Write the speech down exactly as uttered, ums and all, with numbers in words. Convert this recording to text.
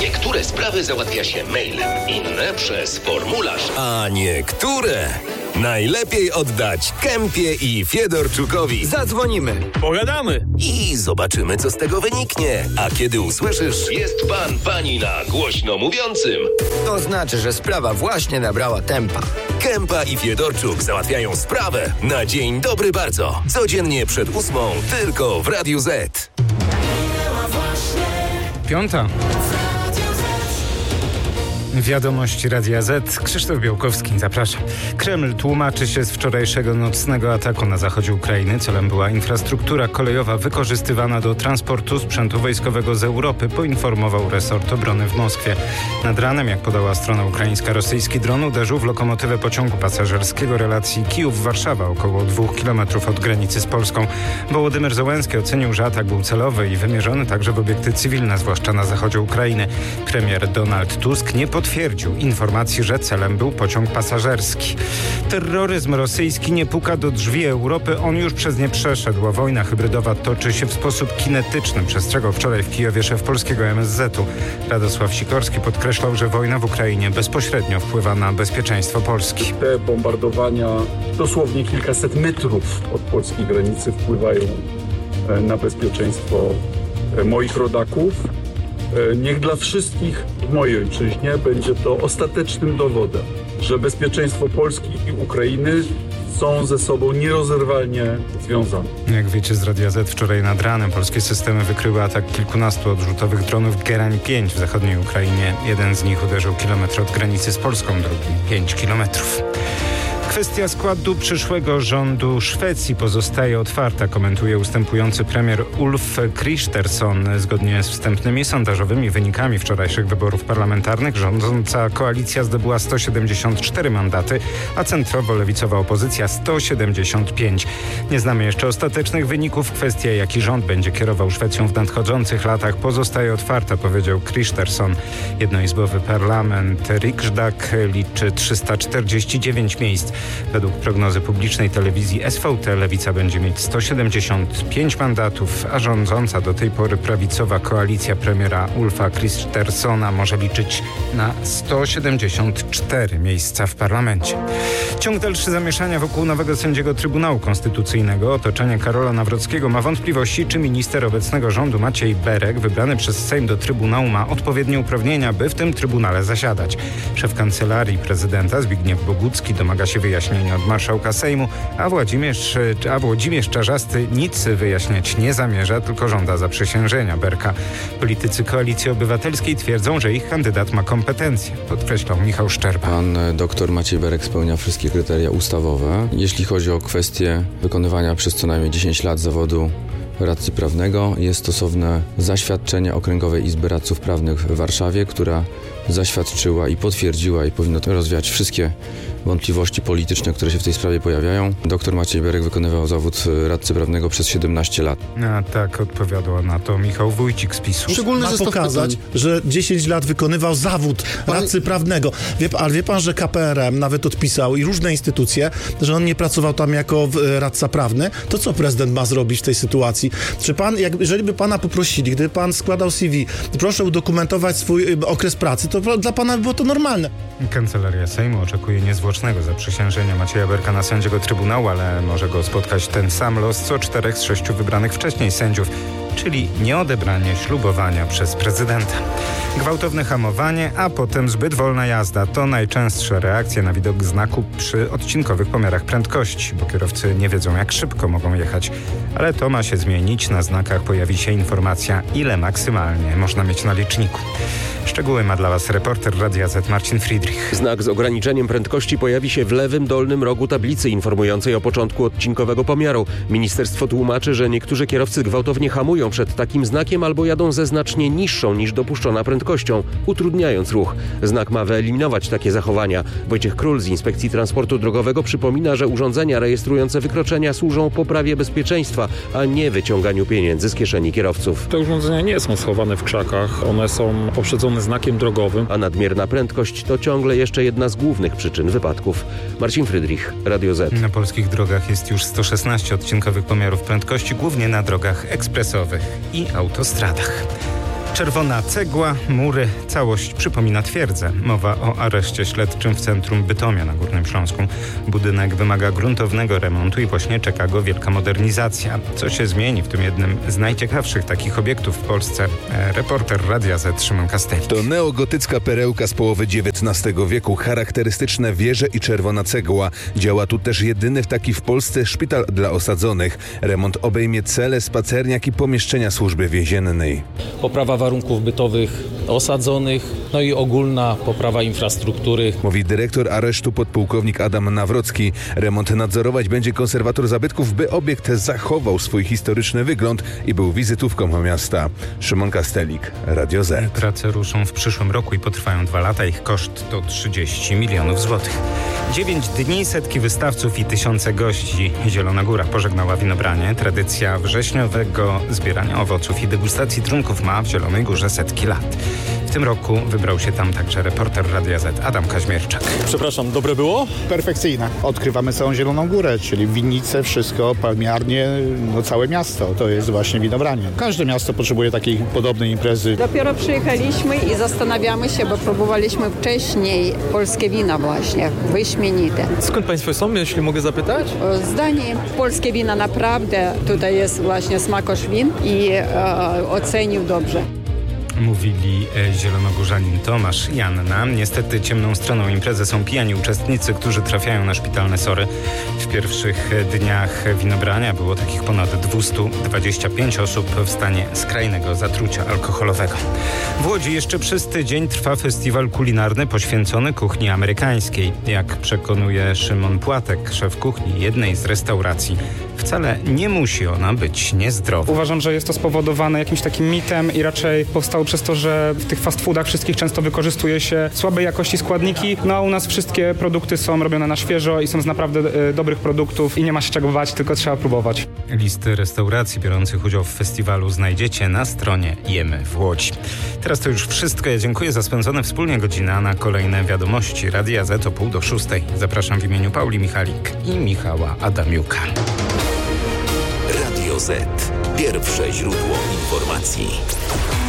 Niektóre sprawy załatwia się mailem, inne przez formularz. A niektóre najlepiej oddać Kępie i Fiedorczukowi. Zadzwonimy, pogadamy i zobaczymy, co z tego wyniknie. A kiedy usłyszysz, jest pan, pani na głośno mówiącym, to znaczy, że sprawa właśnie nabrała tempa. Kępa i Fiedorczuk załatwiają sprawę na dzień dobry bardzo. Codziennie przed ósmą, tylko w Radiu Z. Piąta. Wiadomości Radia Z. Krzysztof Białkowski, zapraszam. Kreml tłumaczy się z wczorajszego nocnego ataku na zachodzie Ukrainy. Celem była infrastruktura kolejowa wykorzystywana do transportu sprzętu wojskowego z Europy, poinformował resort obrony w Moskwie. Nad ranem, jak podała strona ukraińska, rosyjski dron uderzył w lokomotywę pociągu pasażerskiego relacji Kijów-Warszawa, około dwóch kilometrów od granicy z Polską. Wołodymyr Zełenski ocenił, że atak był celowy i wymierzony także w obiekty cywilne, zwłaszcza na zachodzie Ukrainy. Premier Donald Tusk nie potwierdził informacji, że celem był pociąg pasażerski. Terroryzm rosyjski nie puka do drzwi Europy, on już przez nie przeszedł, a wojna hybrydowa toczy się w sposób kinetyczny, przestrzegał wczoraj w Kijowie szef polskiego M S Z-u. Radosław Sikorski podkreślał, że wojna w Ukrainie bezpośrednio wpływa na bezpieczeństwo Polski. Te bombardowania dosłownie kilkaset metrów od polskiej granicy wpływają na bezpieczeństwo moich rodaków. Niech dla wszystkich w mojej ojczyźnie będzie to ostatecznym dowodem, że bezpieczeństwo Polski i Ukrainy są ze sobą nierozerwalnie związane. Jak wiecie z Radia Z, wczoraj nad ranem polskie systemy wykryły atak kilkunastu odrzutowych dronów Gerań pięć w zachodniej Ukrainie. Jeden z nich uderzył kilometr od granicy z Polską, drugi pięć kilometrów. Kwestia składu przyszłego rządu Szwecji pozostaje otwarta, komentuje ustępujący premier Ulf Kristersson. Zgodnie z wstępnymi sondażowymi wynikami wczorajszych wyborów parlamentarnych rządząca koalicja zdobyła sto siedemdziesiąt cztery mandaty, a centrowo-lewicowa opozycja sto siedemdziesiąt pięć. Nie znamy jeszcze ostatecznych wyników. Kwestia, jaki rząd będzie kierował Szwecją w nadchodzących latach, pozostaje otwarta, powiedział Kristersson. Jednoizbowy parlament Riksdag liczy trzysta czterdzieści dziewięć miejsc. Według prognozy publicznej telewizji S V T lewica będzie mieć sto siedemdziesiąt pięć mandatów, a rządząca do tej pory prawicowa koalicja premiera Ulfa Kristerssona może liczyć na sto siedemdziesiąt cztery miejsca w parlamencie. Ciąg dalszy zamieszania wokół nowego sędziego Trybunału Konstytucyjnego. Otoczenie Karola Nawrockiego ma wątpliwości, czy minister obecnego rządu Maciej Berek, wybrany przez Sejm do Trybunału, ma odpowiednie uprawnienia, by w tym Trybunale zasiadać. Szef Kancelarii Prezydenta Zbigniew Bogucki domaga się wyjaśnienia od marszałka Sejmu, a Włodzimierz, a Włodzimierz Czarzasty nic wyjaśniać nie zamierza, tylko żąda zaprzysiężenia Berka. Politycy Koalicji Obywatelskiej twierdzą, że ich kandydat ma kompetencje, podkreślał Michał Szczerba. Pan doktor Maciej Berek spełnia wszystkie kryteria ustawowe. Jeśli chodzi o kwestię wykonywania przez co najmniej dziesięć lat zawodu radcy prawnego, jest stosowne zaświadczenie Okręgowej Izby Radców Prawnych w Warszawie, która zaświadczyła i potwierdziła, i powinno to rozwiać wszystkie wątpliwości polityczne, które się w tej sprawie pojawiają. Doktor Maciej Berek wykonywał zawód radcy prawnego przez siedemnaście lat. A tak odpowiadał na to Michał Wójcik z PiSu. Szczególny ma pokazać, że dziesięć lat wykonywał zawód radcy prawnego. Wie, ale wie pan, że K P R M nawet odpisał i różne instytucje, że on nie pracował tam jako radca prawny. To co prezydent ma zrobić w tej sytuacji? Czy pan, jak, jeżeli by pana poprosili, gdyby pan składał C V, proszę udokumentować swój okres pracy, to dla pana by było to normalne. Kancelaria Sejmu oczekuje niezwłocznego zaprzysiężenia Macieja Berka na sędziego Trybunału, ale może go spotkać ten sam los co czterech z sześciu wybranych wcześniej sędziów, czyli nieodebranie ślubowania przez prezydenta. Gwałtowne hamowanie, a potem zbyt wolna jazda to najczęstsze reakcje na widok znaku przy odcinkowych pomiarach prędkości, bo kierowcy nie wiedzą, jak szybko mogą jechać. Ale to ma się zmienić. Na znakach pojawi się informacja, ile maksymalnie można mieć na liczniku. Szczegóły ma dla Was reporter Radia Z Marcin Friedrich. Znak z ograniczeniem prędkości pojawi się w lewym dolnym rogu tablicy informującej o początku odcinkowego pomiaru. Ministerstwo tłumaczy, że niektórzy kierowcy gwałtownie hamują przed takim znakiem albo jadą ze znacznie niższą niż dopuszczona prędkością, utrudniając ruch. Znak ma wyeliminować takie zachowania. Wojciech Król z Inspekcji Transportu Drogowego przypomina, że urządzenia rejestrujące wykroczenia służą poprawie bezpieczeństwa, a nie wyciąganiu pieniędzy z kieszeni kierowców. Te urządzenia nie są schowane w krzakach, one są poprzedzone znakiem drogowym. A nadmierna prędkość to ciągle jeszcze jedna z głównych przyczyn wypadków. Marcin Friedrich, Radio Z. Na polskich drogach jest już sto szesnaście odcinkowych pomiarów prędkości, głównie na drogach ekspresowych i autostradach. Czerwona cegła, mury, całość przypomina twierdzę. Mowa o areszcie śledczym w centrum Bytomia na Górnym Śląsku. Budynek wymaga gruntownego remontu i właśnie czeka go wielka modernizacja. Co się zmieni w tym jednym z najciekawszych takich obiektów w Polsce? E, reporter Radia Z Szymon Kastelik. To neogotycka perełka z połowy dziewiętnastego wieku. Charakterystyczne wieże i czerwona cegła. Działa tu też jedyny w taki w Polsce szpital dla osadzonych. Remont obejmie cele, spacerniak i pomieszczenia służby więziennej. Poprawa warunków bytowych osadzonych, no i ogólna poprawa infrastruktury. Mówi dyrektor aresztu podpułkownik Adam Nawrocki. Remont nadzorować będzie konserwator zabytków, by obiekt zachował swój historyczny wygląd i był wizytówką miasta. Szymon Kastelik, Radio Z. Prace ruszą w przyszłym roku i potrwają dwa lata. Ich koszt to trzydzieści milionów złotych. Dziewięć dni, setki wystawców i tysiące gości. Zielona Góra pożegnała winobranie. Tradycja wrześniowego zbierania owoców i degustacji trunków ma w Zielonej Górze setki lat. W tym roku wybrał się tam także reporter Radia Z Adam Kaźmierczak. Przepraszam, dobre było? Perfekcyjne. Odkrywamy całą Zieloną Górę, czyli winnice, wszystko, palmiarnie, no całe miasto. To jest właśnie winobranie. Każde miasto potrzebuje takiej podobnej imprezy. Dopiero przyjechaliśmy i zastanawiamy się, bo próbowaliśmy wcześniej polskie wina właśnie, wyśmienite. Skąd państwo są, jeśli mogę zapytać? Z Danii. Polskie wina naprawdę, tutaj jest właśnie smakosz win i e, ocenił dobrze. Mówili zielonogórzanin Tomasz i Anna. Niestety ciemną stroną imprezy są pijani uczestnicy, którzy trafiają na szpitalne sory. W pierwszych dniach winobrania było takich ponad dwieście dwadzieścia pięć osób w stanie skrajnego zatrucia alkoholowego. W Łodzi jeszcze przez tydzień trwa festiwal kulinarny poświęcony kuchni amerykańskiej. Jak przekonuje Szymon Płatek, szef kuchni jednej z restauracji, wcale nie musi ona być niezdrowa. Uważam, że jest to spowodowane jakimś takim mitem i raczej powstało przez to, że w tych fast foodach wszystkich często wykorzystuje się słabej jakości składniki, no a u nas wszystkie produkty są robione na świeżo i są z naprawdę e, dobrych produktów i nie ma się czego bać, tylko trzeba próbować. Listy restauracji biorących udział w festiwalu znajdziecie na stronie Jemy w Łodzi. Teraz to już wszystko. Ja dziękuję za spędzone wspólnie godzinę, a na kolejne wiadomości Radia Z o pół do szóstej. Zapraszam w imieniu Pauli Michalik i Michała Adamiuka. Radio Z. Pierwsze źródło informacji.